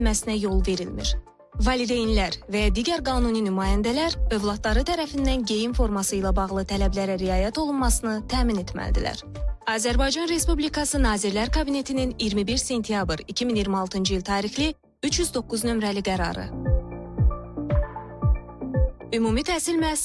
etməsinə yol verilmir. Valideynlər və digər qanuni nümayəndələr övladları tərəfindən geyim forması ilə bağlı tələblərə riayət olunmasını təmin etməlidirlər. Azərbaycan Respublikası Nazirlər Kabinetinin 21 sentyabr 2026-cı il tarixli 309 nömrəli qərarı. Ümumi təhsil müəssisələri